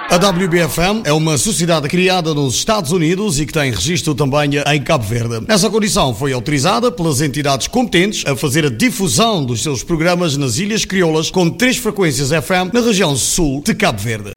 A WBFM é uma sociedade criada nos Estados Unidos e que tem registro também em Cabo Verde. Nessa condição foi autorizada pelas entidades competentes a fazer a difusão dos seus programas nas Ilhas Crioulas com 3 frequências FM na região sul de Cabo Verde.